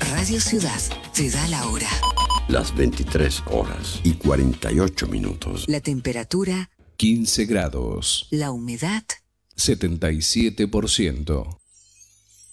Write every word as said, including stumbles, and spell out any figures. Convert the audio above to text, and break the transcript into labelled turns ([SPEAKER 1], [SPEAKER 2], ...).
[SPEAKER 1] Radio Ciudad te da la hora.
[SPEAKER 2] Las veintitrés horas y cuarenta y ocho minutos.
[SPEAKER 1] La temperatura
[SPEAKER 3] quince grados.
[SPEAKER 1] La humedad
[SPEAKER 3] setenta y siete por ciento.